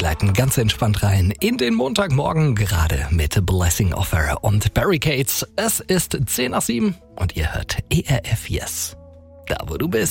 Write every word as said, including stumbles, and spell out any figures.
gleiten ganz entspannt rein in den Montagmorgen, gerade mit Blessing Offer und Barricades. Es ist zehn nach sieben und ihr hört E R F Yes. Da, wo du bist.